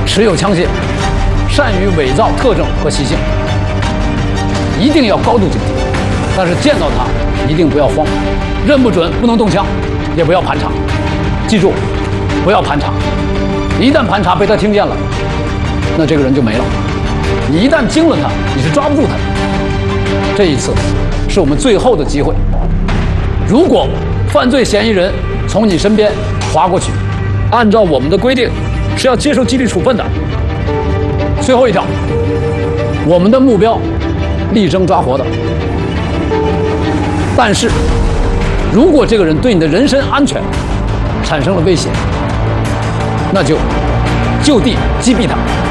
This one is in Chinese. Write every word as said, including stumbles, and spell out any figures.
持有枪械，善于伪造特征和习性，一定要高度警惕。但是见到他一定不要慌，认不准不能动枪，也不要盘查。记住，不要盘查，一旦盘查被他听见了，那这个人就没了。你一旦惊了他，你是抓不住他的。这一次是我们最后的机会。如果犯罪嫌疑人从你身边划过去，按照我们的规定是要接受纪律处分的。最后一条，我们的目标力争抓活的。但是，如果这个人对你的人身安全产生了威胁，那就就地击毙他。